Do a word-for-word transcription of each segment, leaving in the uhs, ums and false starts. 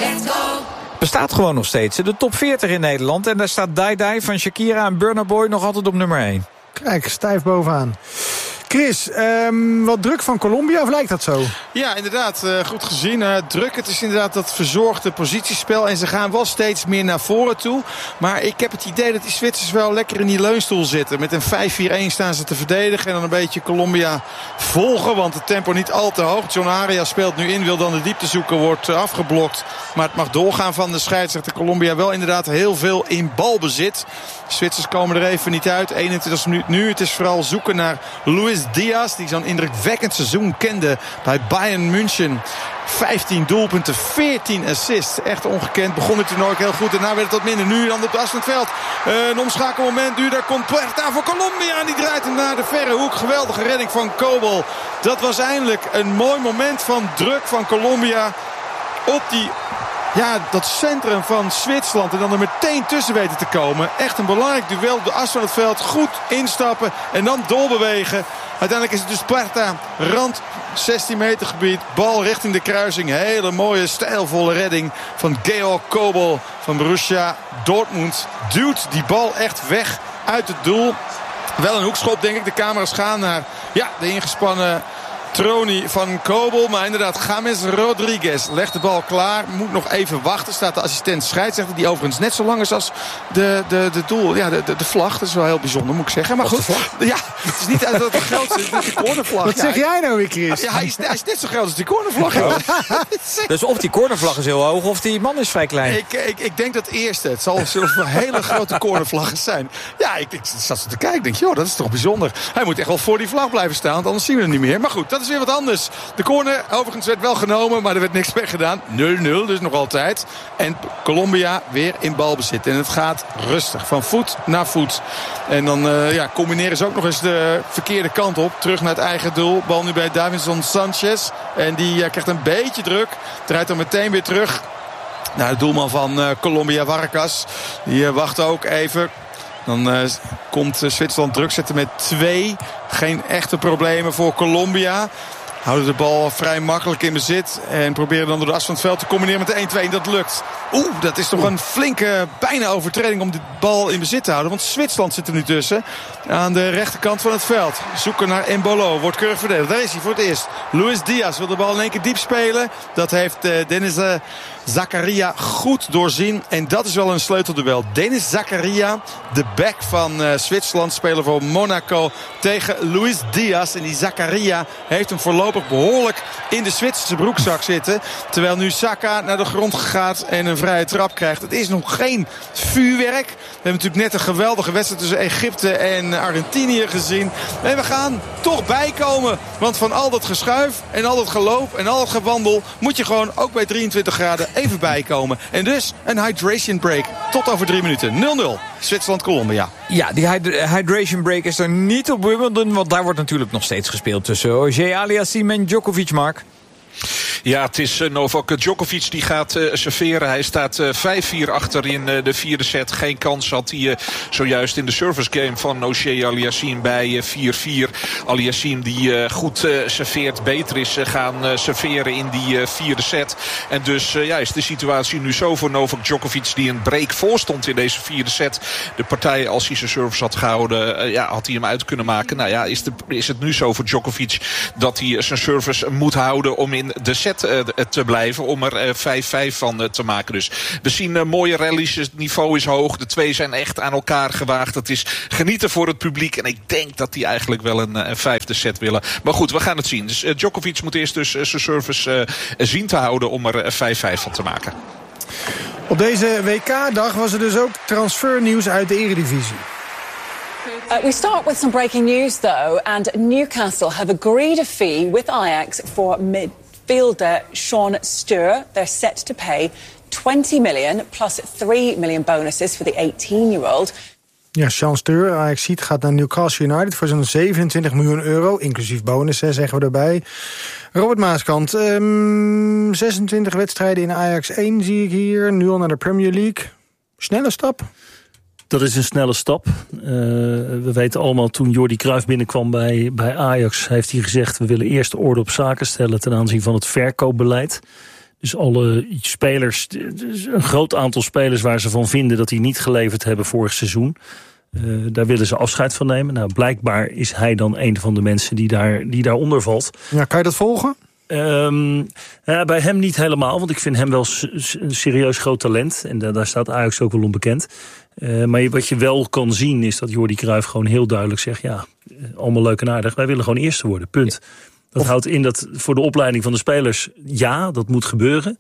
Let's go. Bestaat gewoon nog steeds. De top veertig in Nederland. En daar staat Die Die van Shakira en Burna Boy nog altijd op nummer één. Kijk, stijf bovenaan. Chris, um, wat druk van Colombia, of lijkt dat zo? Ja, inderdaad. Uh, goed gezien. Uh, druk. Het is inderdaad dat verzorgde positiespel. En ze gaan wel steeds meer naar voren toe. Maar ik heb het idee dat die Zwitsers wel lekker in die leunstoel zitten. Met een vijf vier een staan ze te verdedigen. En dan een beetje Colombia volgen. Want het tempo niet al te hoog. John Arias speelt nu in. Wil dan de diepte zoeken. Wordt uh, afgeblokt. Maar het mag doorgaan van de scheidsrechter. Colombia wel inderdaad heel veel in balbezit. De Zwitsers komen er even niet uit. eenentwintigste minuut nu. Het is vooral zoeken naar Luis Diaz, die zo'n indrukwekkend seizoen kende bij Bayern München. vijftien doelpunten, veertien assists. Echt ongekend. Begon het toernooi ook heel goed. Daarna werd het wat minder. Nu dan op de as van het veld. Uh, een omschakelmoment. Nu daar komt Puerta voor Colombia. En die draait hem naar de verre hoek. Geweldige redding van Kobel. Dat was eindelijk een mooi moment van druk van Colombia op die... Ja, dat centrum van Zwitserland. En dan er meteen tussen weten te komen. Echt een belangrijk duel op de as van het veld. Goed instappen en dan doorbewegen. Uiteindelijk is het dus Puerta. Rand zestien meter gebied. Bal richting de kruising. Hele mooie, stijlvolle redding van Georg Kobel van Borussia Dortmund. Duwt die bal echt weg uit het doel. Wel een hoekschop, denk ik. De camera's gaan naar ja, de ingespannen Troni van Kobel. Maar inderdaad, James Rodriguez legt de bal klaar. Moet nog even wachten. Staat de assistent scheidsrechter. Die overigens net zo lang is als de, de, de doel. Ja, de, de, de vlag. Dat is wel heel bijzonder, moet ik zeggen. Maar goed. Ja, het is niet uit dat het groot is. De cornervlag. Wat ja, zeg jij nou weer, Chris? Ja, hij is, hij is net zo groot als die cornervlag. Ja. Dus of die cornervlag is heel hoog of die man is vrij klein. Ik, ik, ik denk dat eerste. Het zal zelfs een hele grote cornervlaggen zijn. Ja, ik, ik zat zo te kijken. Ik denk, joh, dat is toch bijzonder. Hij moet echt wel voor die vlag blijven staan. Want anders zien we hem niet meer. Maar goed, dat is weer wat anders. De corner overigens werd wel genomen, maar er werd niks meer gedaan. nul nul, dus nog altijd. En Colombia weer in balbezit. En het gaat rustig, van voet naar voet. En dan uh, ja, combineren ze ook nog eens de verkeerde kant op. Terug naar het eigen doel. Bal nu bij Davinson Sanchez. En die uh, krijgt een beetje druk. Draait dan meteen weer terug naar de doelman van uh, Colombia, Vargas. Die uh, wacht ook even. Dan uh, komt uh, Zwitserland druk zetten met twee. Geen echte problemen voor Colombia. Houden de bal vrij makkelijk in bezit. En proberen dan door de as van het veld te combineren met de een twee. En dat lukt. Oeh, dat is toch een flinke bijna overtreding om de bal in bezit te houden. Want Zwitserland zit er nu tussen. Aan de rechterkant van het veld. Zoeken naar Embolo. Wordt keurig verdedigd. Daar is hij voor het eerst. Luis Diaz wil de bal in één keer diep spelen. Dat heeft uh, Denis uh, Zakaria goed doorzien. En dat is wel een sleutelduel. Denis Zakaria, de back van uh, Zwitserland, speler voor Monaco tegen Luis Diaz. En die Zakaria heeft hem voorlopig behoorlijk in de Zwitserse broekzak zitten. Terwijl nu Saka naar de grond gaat en een vrije trap krijgt. Het is nog geen vuurwerk. We hebben natuurlijk net een geweldige wedstrijd tussen Egypte en Argentinië gezien. En we gaan toch bijkomen. Want van al dat geschuif en al dat geloop en al dat gewandel moet je gewoon ook bij drieëntwintig graden even bijkomen. En dus een hydration break. Tot over drie minuten. nul nul. Zwitserland-Colombia. Ja, die hyd- hydration break is er niet op Wimbledon. Want daar wordt natuurlijk nog steeds gespeeld tussen Auger Aliassime en Djokovic, Mark. Ja, het is uh, Novak Djokovic die gaat uh, serveren. Hij staat uh, vijf vier achter in uh, de vierde set. Geen kans had hij uh, zojuist in de service game van Auger Aliassime bij uh, vier vier. Aliassime die uh, goed uh, serveert, beter is uh, gaan uh, serveren in die uh, vierde set. En dus uh, ja, is de situatie nu zo voor Novak Djokovic die een break voorstond in deze vierde set. De partij, als hij zijn service had gehouden, uh, ja, had hij hem uit kunnen maken. Nou ja, is, de, is het nu zo voor Djokovic dat hij uh, zijn service moet houden om in de set uh, te blijven, om er uh, vijf vijf van uh, te maken. Dus we zien uh, mooie rallies, het niveau is hoog, de twee zijn echt aan elkaar gewaagd. Het is genieten voor het publiek en ik denk dat die eigenlijk wel een, een vijfde set willen. Maar goed, we gaan het zien. Dus uh, Djokovic moet eerst dus uh, zijn service uh, zien te houden om er vijf vijf van te maken. Op deze W K-dag was er dus ook transfernieuws uit de Eredivisie. Uh, we start with some breaking news, though, and Newcastle have agreed a fee with Ajax for midfielder Sean Steur. They're set to pay twenty million plus three million bonuses for the eighteen-year-old. Ja, Sean Steur, Ajax gaat naar Newcastle United voor zo'n zevenentwintig miljoen euro, inclusief bonussen, zeggen we erbij. Robert Maaskant, um, zesentwintig wedstrijden in Ajax één zie ik hier, nu al naar de Premier League. Snelle stap? Dat is een snelle stap. Uh, we weten allemaal, toen Jordi Cruijff binnenkwam bij, bij Ajax, heeft hij gezegd, we willen eerst orde op zaken stellen ten aanzien van het verkoopbeleid. Dus alle spelers, een groot aantal spelers waar ze van vinden dat die niet geleverd hebben vorig seizoen. Uh, daar willen ze afscheid van nemen. Nou, blijkbaar is hij dan een van de mensen die, daar, die daaronder valt. Ja, kan je dat volgen? Um, ja, bij hem niet helemaal, want ik vind hem wel een serieus groot talent. En da- daar staat Ajax ook wel onbekend. Uh, maar wat je wel kan zien is dat Jordi Cruijff gewoon heel duidelijk zegt... ja, allemaal leuk en aardig, wij willen gewoon eerste worden, punt. Dat of... houdt in dat voor de opleiding van de spelers, ja, dat moet gebeuren.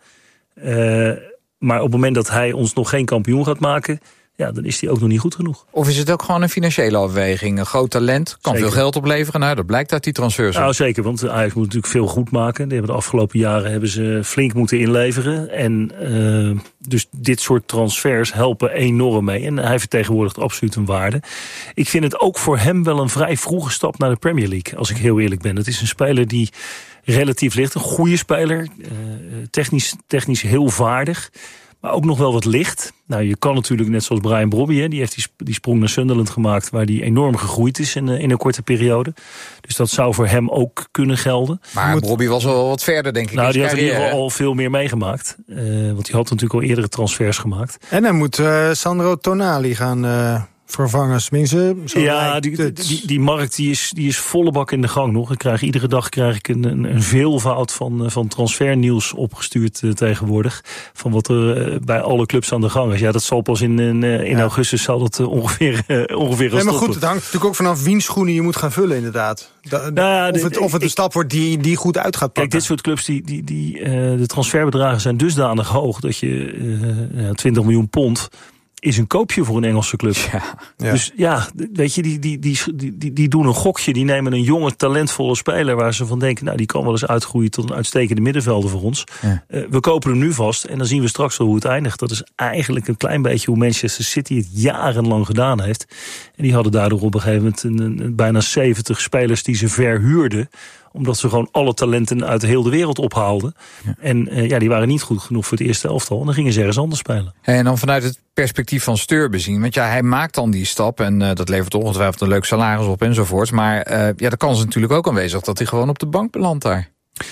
Uh, maar op het moment dat hij ons nog geen kampioen gaat maken... ja, dan is hij ook nog niet goed genoeg. Of is het ook gewoon een financiële afweging? Een groot talent, kan zeker veel geld opleveren. Nou, dat blijkt uit die transfers. Nou, zeker, want Ajax moet natuurlijk veel goed maken. Die hebben de afgelopen jaren hebben ze flink moeten inleveren. En uh, dus dit soort transfers helpen enorm mee. En hij vertegenwoordigt absoluut een waarde. Ik vind het ook voor hem wel een vrij vroege stap naar de Premier League. Als ik heel eerlijk ben. Het is een speler die relatief ligt. Een goede speler. Uh, technisch, technisch heel vaardig. Maar ook nog wel wat licht. Nou, je kan natuurlijk, net zoals Brian Brobby, hè, die heeft die, die sprong naar Sunderland gemaakt, waar die enorm gegroeid is in, in een korte periode. Dus dat zou voor hem ook kunnen gelden. Maar moet... Brobby was wel wat verder, denk ik. Nou, die had in ieder geval al veel meer meegemaakt. Uh, want die had natuurlijk al eerdere transfers gemaakt. En hij moet uh, Sandro Tonali gaan... Uh... vervangen, tenminste. Ja, die, die, die markt die is, die is volle bak in de gang nog. Ik krijg, iedere dag krijg ik een, een, een veelvoud van, van transfernieuws opgestuurd uh, tegenwoordig. Van wat er uh, bij alle clubs aan de gang is. Ja, dat zal pas in, in, in ja. augustus zal dat uh, ongeveer, uh, ongeveer gaan nee, maar stoppen. goed, het hangt natuurlijk ook vanaf wiens schoenen je moet gaan vullen, inderdaad. Da, nou ja, of, het, of het een ik, stap wordt die, die goed uit gaat pakken. Kijk, dit soort clubs, die, die, die, uh, de transferbedragen zijn dusdanig hoog dat je uh, twintig miljoen pond... is een koopje voor een Engelse club. Ja, ja. Dus ja, weet je, die, die, die, die, die doen een gokje. Die nemen een jonge, talentvolle speler waar ze van denken, nou, die kan wel eens uitgroeien tot een uitstekende middenvelder voor ons. Ja. Uh, we kopen hem nu vast en dan zien we straks wel hoe het eindigt. Dat is eigenlijk een klein beetje hoe Manchester City het jarenlang gedaan heeft. En die hadden daardoor op een gegeven moment een, een, een bijna zeventig spelers die ze verhuurden, omdat ze gewoon alle talenten uit heel de wereld ophaalden. Ja. En uh, ja, die waren niet goed genoeg voor het eerste elftal. En dan gingen ze ergens anders spelen. En dan vanuit het perspectief van Steur bezien. Want ja, hij maakt dan die stap. En uh, dat levert ongetwijfeld een leuk salaris op enzovoort. Maar uh, ja, de kans is natuurlijk ook aanwezig dat hij gewoon op de bank belandt daar.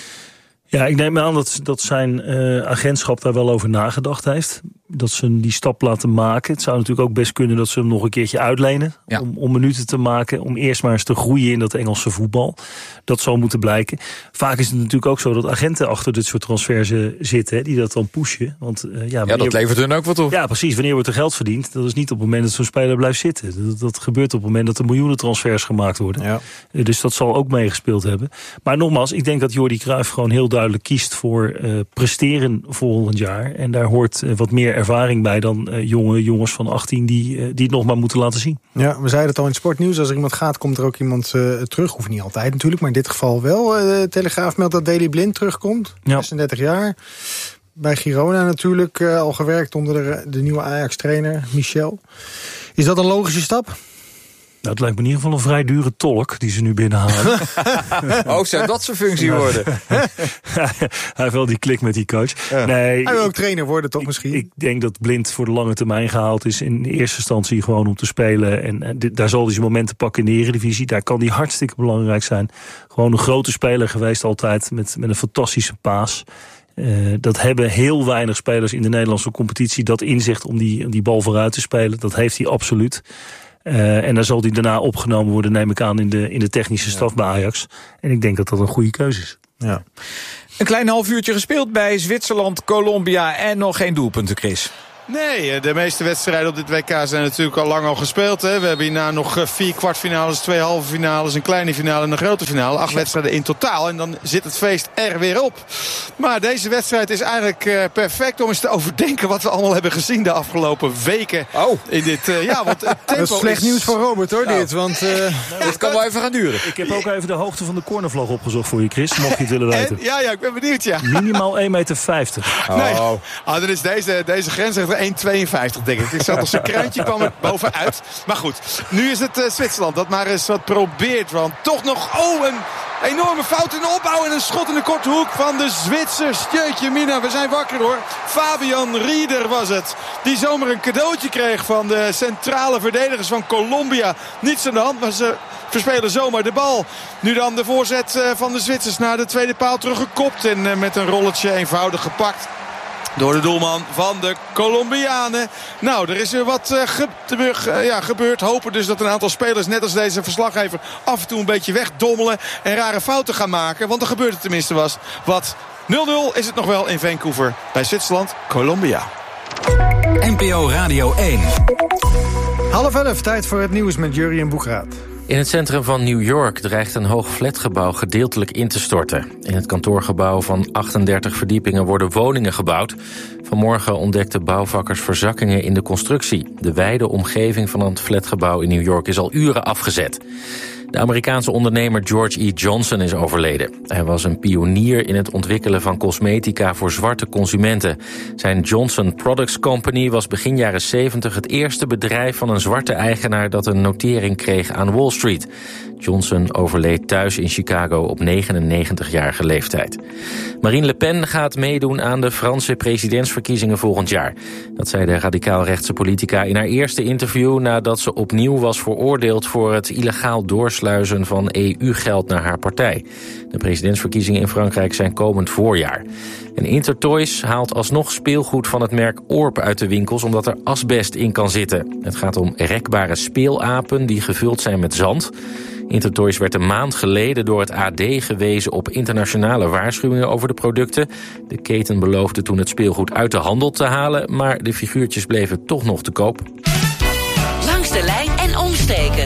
Ja, ik neem aan dat, dat zijn uh, agentschap daar wel over nagedacht heeft. Dat ze hem die stap laten maken. Het zou natuurlijk ook best kunnen dat ze hem nog een keertje uitlenen. Ja. Om, om minuten te maken. Om eerst maar eens te groeien in dat Engelse voetbal. Dat zal moeten blijken. Vaak is het natuurlijk ook zo dat agenten achter dit soort transfers zitten. Hè, die dat dan pushen. Want, uh, ja, ja, dat levert hun ook wat op. Ja, precies. Wanneer wordt er geld verdiend? Dat is niet op het moment dat zo'n speler blijft zitten. Dat, dat gebeurt op het moment dat er miljoenen transfers gemaakt worden. Ja. Uh, dus dat zal ook meegespeeld hebben. Maar nogmaals, ik denk dat Jordi Cruijff gewoon heel duidelijk kiest voor uh, presteren volgend jaar. En daar hoort uh, wat meer ervaring bij dan uh, jonge jongens van achttien die, uh, die het nog maar moeten laten zien. Ja, we zeiden het al in het sportnieuws. Als er iemand gaat, komt er ook iemand uh, terug. Hoeft niet altijd natuurlijk, maar in dit geval wel. Uh, de Telegraaf meldt dat Daley Blind terugkomt. Ja. zesendertig jaar. Bij Girona natuurlijk uh, al gewerkt onder de, de nieuwe Ajax-trainer Michel. Is dat een logische stap? Nou, het lijkt me in ieder geval een vrij dure tolk die ze nu binnenhalen. Oh, zou dat zijn functie worden? Hij heeft wel die klik met die coach. Ja. Nee, hij wil ook trainer worden, toch ik, misschien? Ik denk dat Blind voor de lange termijn gehaald is. In eerste instantie gewoon om te spelen. En, en dit, daar zal hij zijn momenten pakken in de Eredivisie. Daar kan hij hartstikke belangrijk zijn. Gewoon een grote speler geweest altijd met, met een fantastische paas. Uh, dat hebben heel weinig spelers in de Nederlandse competitie. Dat inzicht om die, die bal vooruit te spelen. Dat heeft hij absoluut. Uh, en dan zal die daarna opgenomen worden, neem ik aan, in de, in de technische staf ja. bij Ajax. En ik denk dat dat een goede keuze is. Ja. Een klein half uurtje gespeeld bij Zwitserland, Colombia en nog geen doelpunten, Chris. Nee, de meeste wedstrijden op dit W K zijn natuurlijk al lang al gespeeld. Hè. We hebben hierna nog vier kwartfinales, twee halve finales, een kleine finale en een grote finale. Acht wedstrijden in totaal en dan zit het feest er weer op. Maar deze wedstrijd is eigenlijk uh, perfect om eens te overdenken wat we allemaal hebben gezien de afgelopen weken. Oh. In dit, uh, ja, want het tempo dat is slecht is... nieuws voor Robert hoor, nou. dit. Want, uh... dit kan wel even gaan duren. Ik heb ook even de hoogte van de cornervlag opgezocht voor je, Chris. Mocht je het willen weten. En, ja, ja, ik ben benieuwd, ja. Minimaal één meter vijftig. Oh. Nee. Ah, dan is deze, deze grens echt één tweeënvijftig, denk ik. Ik zat nog zijn kruintje kwam er bovenuit. Maar goed, nu is het uh, Zwitserland dat maar eens wat probeert. Want toch nog, oh, een enorme fout in de opbouw. En een schot in de korte hoek van de Zwitsers. Jeetje mina, we zijn wakker hoor. Fabian Rieder was het. Die zomaar een cadeautje kreeg van de centrale verdedigers van Colombia. Niets aan de hand, maar ze verspelen zomaar de bal. Nu dan de voorzet van de Zwitsers naar de tweede paal teruggekopt. En met een rolletje eenvoudig gepakt door de doelman van de Colombianen. Nou, er is weer wat uh, ge- uh, ja, gebeurd. Hopen dus dat een aantal spelers, net als deze verslaggever, af en toe een beetje wegdommelen en rare fouten gaan maken. Want er gebeurde tenminste was wat. nul nul is het nog wel in Vancouver bij Zwitserland, Colombia. N P O Radio één. Half elf, tijd voor het nieuws met Jurjen Boekraat. In het centrum van New York dreigt een hoog flatgebouw gedeeltelijk in te storten. In het kantoorgebouw van achtendertig verdiepingen worden woningen gebouwd. Vanmorgen ontdekten bouwvakkers verzakkingen in de constructie. De wijde omgeving van het flatgebouw in New York is al uren afgezet. De Amerikaanse ondernemer George E. Johnson is overleden. Hij was een pionier in het ontwikkelen van cosmetica voor zwarte consumenten. Zijn Johnson Products Company was begin jaren zeventig het eerste bedrijf van een zwarte eigenaar dat een notering kreeg aan Wall Street. Johnson overleed thuis in Chicago op negenennegentigjarige leeftijd. Marine Le Pen gaat meedoen aan de Franse presidentsverkiezingen volgend jaar. Dat zei de radicaal-rechtse politica in haar eerste interview nadat ze opnieuw was veroordeeld voor het illegaal doorsluizen van E U-geld naar haar partij. De presidentsverkiezingen in Frankrijk zijn komend voorjaar. En Intertoys haalt alsnog speelgoed van het merk Orb uit de winkels omdat er asbest in kan zitten. Het gaat om rekbare speelapen die gevuld zijn met zand. Intertoys werd een maand geleden door het A D gewezen op internationale waarschuwingen over de producten. De keten beloofde toen het speelgoed uit de handel te halen, maar de figuurtjes bleven toch nog te koop. Langs de lijn en omsteken.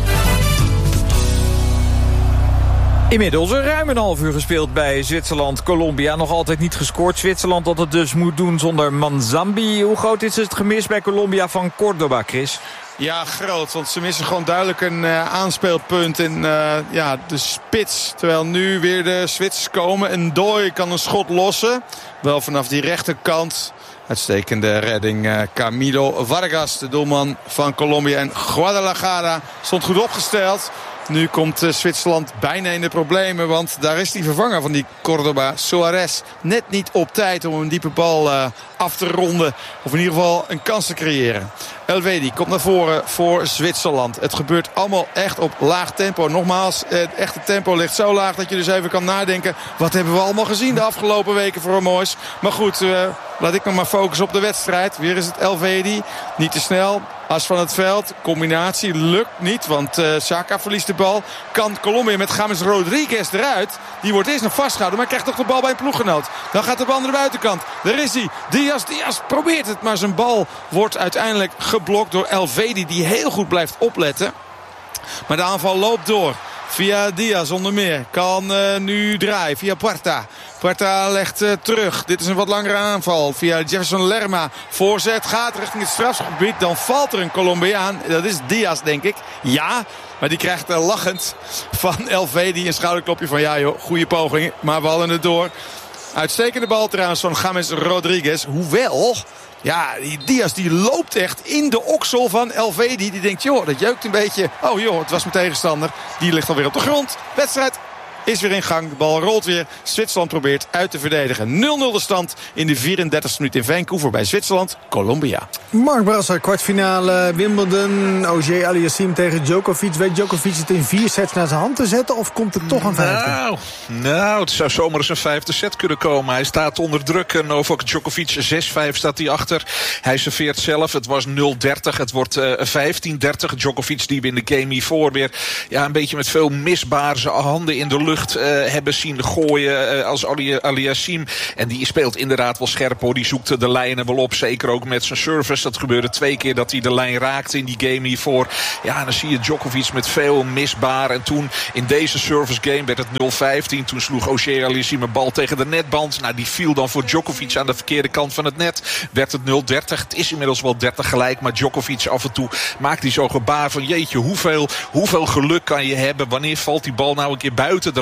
Inmiddels een ruim een half uur gespeeld bij Zwitserland-Colombia. Nog altijd niet gescoord. Zwitserland dat het dus moet doen zonder Manzambi. Hoe groot is het gemis bij Colombia van Córdoba, Chris? Ja, groot. Want ze missen gewoon duidelijk een uh, aanspeelpunt in uh, ja, de spits. Terwijl nu weer de Zwitsers komen. En Ndoye kan een schot lossen. Wel vanaf die rechterkant. Uitstekende redding. Uh, Camilo Vargas, de doelman van Colombia. En Guadalajara stond goed opgesteld. Nu komt uh, Zwitserland bijna in de problemen. Want daar is die vervanger van die Córdoba, Soares, net niet op tijd om een diepe bal uh, af te ronden. Of in ieder geval een kans te creëren. Elvedi komt naar voren voor Zwitserland. Het gebeurt allemaal echt op laag tempo. Nogmaals, het echte tempo ligt zo laag dat je dus even kan nadenken. Wat hebben we allemaal gezien de afgelopen weken voor moois. Maar goed, uh, laat ik nog maar focussen op de wedstrijd. Weer is het Elvedi. Niet te snel. As van het veld. Combinatie lukt niet. Want uh, Xhaka verliest de bal. Kan Colombia met James Rodriguez eruit. Die wordt eerst nog vastgehouden. Maar krijgt toch de bal bij een ploeggenoot. Dan gaat de bal naar de buitenkant. Daar is hij. Diaz, Diaz probeert het. Maar zijn bal wordt uiteindelijk geblokt door Elvedi. Die heel goed blijft opletten. Maar de aanval loopt door. Via Diaz onder meer. Kan uh, nu draaien via Puerta. Puerta legt uh, terug. Dit is een wat langere aanval. Via Jefferson Lerma. Voorzet gaat richting het strafgebied. Dan valt er een Colombiaan. Dat is Diaz, denk ik. Ja, maar die krijgt uh, lachend van Elvedi een schouderklopje van ja joh, goede poging. Maar we hadden het door. Uitstekende bal trouwens van James Rodriguez. Hoewel, ja, die Diaz die loopt echt in de oksel van Elvedi. Die denkt, joh, dat jeukt een beetje. Oh joh, het was mijn tegenstander. Die ligt alweer op de grond. Wedstrijd is weer in gang. De bal rolt weer. Zwitserland probeert uit te verdedigen. nul nul de stand in de vierendertigste minuut in Vancouver bij Zwitserland. Colombia. Mark Brasser, kwartfinale Wimbledon. Ogier Aliassime tegen Djokovic. Weet Djokovic het in vier sets naar zijn hand te zetten? Of komt er toch een vijfde? Nou, nou, het zou zomaar eens een vijfde set kunnen komen. Hij staat onder druk. Novak Djokovic zes vijf staat hij achter. Hij serveert zelf. Het was nul dertig. Het wordt uh, vijftien dertig. Djokovic die we in de game hiervoor weer ja, een beetje met veel misbaar zijn handen in de lucht Uh, hebben zien gooien uh, als Aliassime. En die speelt inderdaad wel scherp hoor. Die zoekt de lijnen wel op. Zeker ook met zijn service. Dat gebeurde twee keer dat hij de lijn raakte in die game hiervoor. Ja, dan zie je Djokovic met veel misbaar. En toen in deze service game werd het nul vijftien. Toen sloeg Ogier Aliassime een bal tegen de netband. Nou, die viel dan voor Djokovic aan de verkeerde kant van het net. Werd het nul dertig. Het is inmiddels wel dertig gelijk. Maar Djokovic af en toe maakt hij zo'n gebaar van jeetje, hoeveel, hoeveel geluk kan je hebben? Wanneer valt die bal nou een keer buiten de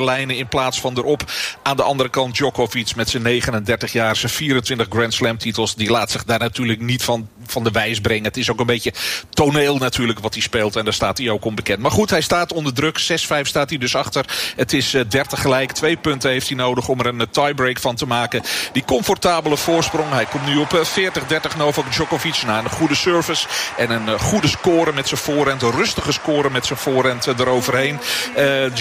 lijnen in plaats van erop. Aan de andere kant Djokovic met zijn negenendertig jaar, zijn vierentwintig Grand Slam titels. Die laat zich daar natuurlijk niet van, van de wijs brengen. Het is ook een beetje toneel natuurlijk wat hij speelt. En daar staat hij ook onbekend. Maar goed, hij staat onder druk. zes vijf staat hij dus achter. Het is uh, dertig gelijk. Twee punten heeft hij nodig om er een uh, tiebreak van te maken. Die comfortabele voorsprong. Hij komt nu op uh, veertig dertig Novak Djokovic. Na een goede service en een uh, goede score met zijn voorhand. Een rustige score met zijn voorhand uh, eroverheen. Uh,